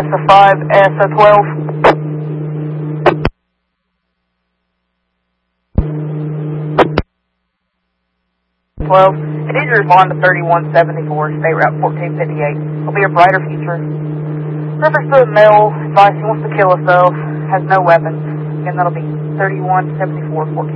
ESA 5, ESA 12. 12. I need you to respond to 3174, State Route 1458. It'll be a brighter future. Reference to a male, advice he wants to kill himself, has no weapons. Again, that'll be 3174, 1458.